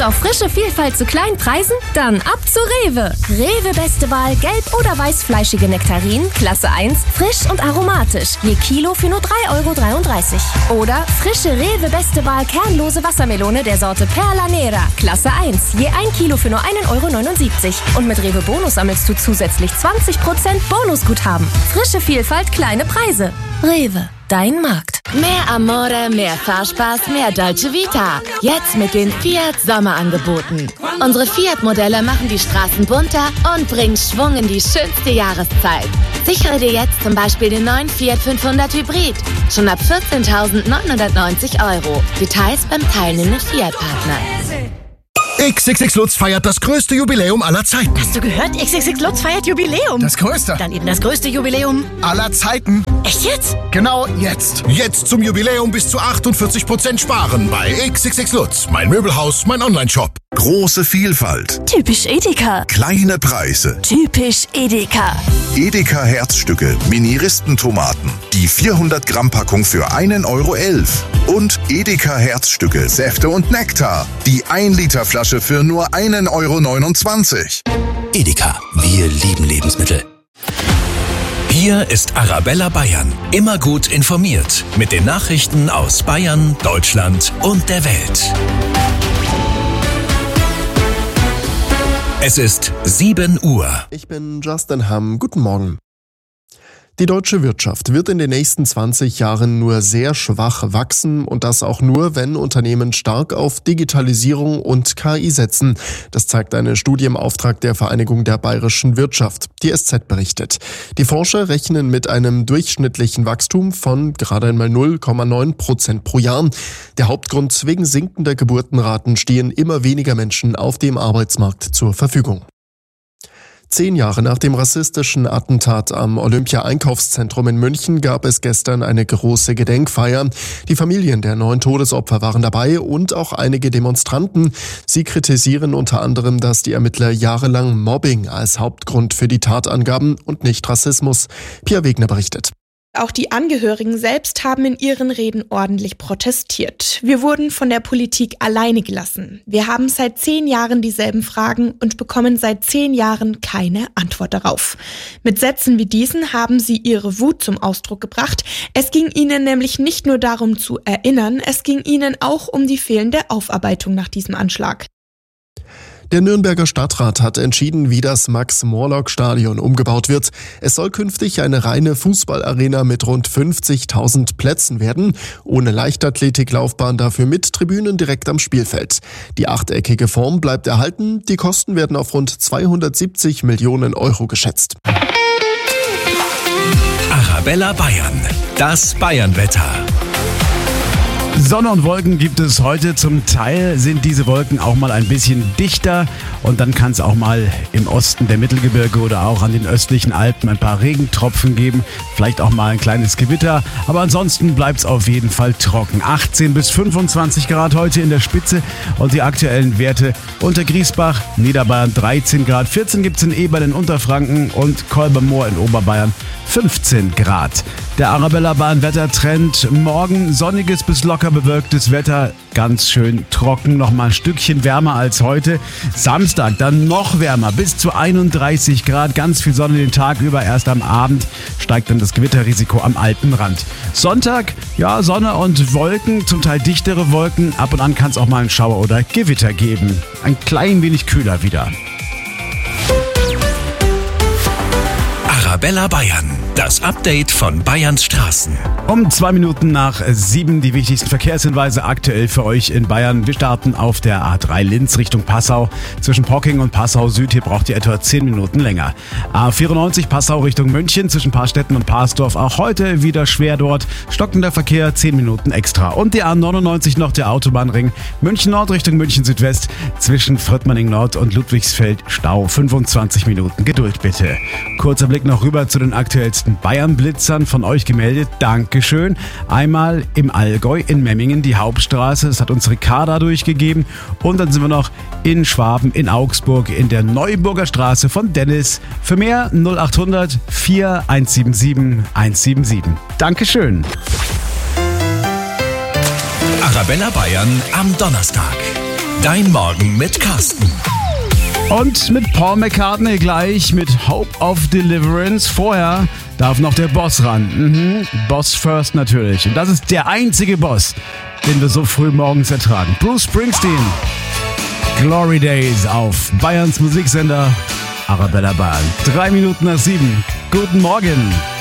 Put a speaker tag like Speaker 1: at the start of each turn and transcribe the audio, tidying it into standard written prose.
Speaker 1: auf frische Vielfalt zu kleinen Preisen? Dann ab zu Rewe. Rewe beste Wahl gelb- oder weißfleischige Nektarinen, Klasse 1, frisch und aromatisch. Je Kilo für nur 3,33 €. Oder frische Rewe beste Wahl kernlose Wassermelone der Sorte Perla Nera, Klasse 1. Je 1 Kilo für nur 1,79 €. Und mit Rewe Bonus sammelst du zusätzlich 20% Bonusguthaben. Frische Vielfalt, kleine Preise. Rewe, dein Markt.
Speaker 2: Mehr Amore, mehr Fahrspaß, mehr Dolce Vita. Jetzt mit den Fiat Sommerangeboten. Unsere Fiat-Modelle machen die Straßen bunter und bringen Schwung in die schönste Jahreszeit. Sichere dir jetzt zum Beispiel den neuen Fiat 500 Hybrid. Schon ab 14.990 €. Details beim teilnehmenden Fiat-Partner.
Speaker 3: XXX Lutz feiert das größte Jubiläum aller Zeiten.
Speaker 4: Hast du gehört? XXX Lutz feiert Jubiläum.
Speaker 3: Das größte.
Speaker 4: Dann eben das größte Jubiläum
Speaker 3: Aller Zeiten.
Speaker 4: Echt jetzt?
Speaker 3: Genau jetzt. Jetzt zum Jubiläum bis zu 48% sparen bei XXX Lutz. Mein Möbelhaus, mein Onlineshop.
Speaker 5: Große Vielfalt,
Speaker 6: Typisch Edeka.
Speaker 5: kleine Preise.
Speaker 6: Typisch Edeka.
Speaker 5: Edeka Herzstücke, Mini-Ristentomaten. Die 400 Gramm Packung für 1,11 € Und Edeka Herzstücke, Säfte und Nektar. Die 1 Liter Flasche für nur 1,29 €.
Speaker 7: Edeka, wir lieben Lebensmittel. Hier ist Arabella Bayern. Immer gut informiert. Mit den Nachrichten aus Bayern, Deutschland und der Welt. Es ist 7 Uhr.
Speaker 8: Ich bin Justin Hamm. Guten Morgen. Die deutsche Wirtschaft wird in den nächsten 20 Jahren nur sehr schwach wachsen und das auch nur, wenn Unternehmen stark auf Digitalisierung und KI setzen. Das zeigt eine Studie im Auftrag der Vereinigung der bayerischen Wirtschaft. Die SZ berichtet. Die Forscher rechnen mit einem durchschnittlichen Wachstum von gerade einmal 0,9% pro Jahr. Der Hauptgrund: wegen sinkender Geburtenraten stehen immer weniger Menschen auf dem Arbeitsmarkt zur Verfügung. 10 Jahre nach dem rassistischen Attentat am Olympia-Einkaufszentrum in München gab es gestern eine große Gedenkfeier. Die Familien der 9 Todesopfer waren dabei und auch einige Demonstranten. Sie kritisieren unter anderem, dass die Ermittler jahrelang Mobbing als Hauptgrund für die Tat angaben und nicht Rassismus. Pia Wegner berichtet.
Speaker 9: Auch die Angehörigen selbst haben in ihren Reden ordentlich protestiert. Wir wurden von der Politik alleine gelassen. Wir haben seit 10 Jahren dieselben Fragen und bekommen seit 10 Jahren keine Antwort darauf. Mit Sätzen wie diesen haben sie ihre Wut zum Ausdruck gebracht. Es ging ihnen nämlich nicht nur darum zu erinnern, es ging ihnen auch um die fehlende Aufarbeitung nach diesem Anschlag.
Speaker 8: Der Nürnberger Stadtrat hat entschieden, wie das Max-Morlock-Stadion umgebaut wird. Es soll künftig eine reine Fußballarena mit rund 50.000 Plätzen werden, ohne Leichtathletiklaufbahn, dafür mit Tribünen direkt am Spielfeld. Die achteckige Form bleibt erhalten, die Kosten werden auf rund 270 Millionen € geschätzt.
Speaker 7: Arabella Bayern, das Bayernwetter.
Speaker 10: Sonne und Wolken gibt es heute. Zum Teil sind diese Wolken auch mal ein bisschen dichter und dann kann es auch mal im Osten der Mittelgebirge oder auch an den östlichen Alpen ein paar Regentropfen geben. Vielleicht auch mal ein kleines Gewitter, aber ansonsten bleibt es auf jeden Fall trocken. 18 bis 25 Grad heute in der Spitze und die aktuellen Werte unter Griesbach, Niederbayern 13 Grad, 14 gibt es in Eberl in Unterfranken und Kolbermoor in Oberbayern 15 Grad. Der Arabella Bayern Wettertrend: morgen sonniges bis locker bewölktes Wetter, ganz schön trocken, noch mal ein Stückchen wärmer als heute. Samstag dann noch wärmer, bis zu 31 Grad, ganz viel Sonne den Tag über, erst am Abend steigt dann das Gewitterrisiko am Alpenrand. Sonntag, ja, Sonne und Wolken, zum Teil dichtere Wolken, ab und an kann es auch mal einen Schauer oder Gewitter geben. Ein klein wenig kühler wieder.
Speaker 7: Arabella Bayern, das Update von Bayerns Straßen.
Speaker 10: Um 2 Minuten nach 7 die wichtigsten Verkehrshinweise aktuell für euch in Bayern. Wir starten auf der A3 Linz Richtung Passau. Zwischen Pocking und Passau Süd, hier braucht ihr etwa 10 Minuten länger. A94 Passau Richtung München zwischen Paarstetten und Parsdorf. Auch heute wieder schwer dort. Stockender Verkehr, 10 Minuten extra. Und die A99 noch, der Autobahnring München Nord Richtung München Südwest. Zwischen Fröttmanning Nord und Ludwigsfeld Stau. 25 Minuten Geduld bitte. Kurzer Blick noch rüber zu den aktuellsten Bayern-Blitzern von euch gemeldet. Dankeschön. Einmal im Allgäu, in Memmingen, die Hauptstraße. Das hat uns Ricarda durchgegeben. Und dann sind wir noch in Schwaben, in Augsburg, in der Neuburger Straße von Dennis. Für mehr 0800 4177 177. Dankeschön.
Speaker 7: Arabella Bayern am Donnerstag. Dein Morgen mit Carsten.
Speaker 10: Und mit Paul McCartney gleich mit Hope of Deliverance. Vorher darf noch der Boss ran. Boss first natürlich. Und das ist der einzige Boss, den wir so früh morgens ertragen. Bruce Springsteen. Glory Days auf Bayerns Musiksender Arabella Bayern. 3 Minuten nach 7. Guten Morgen.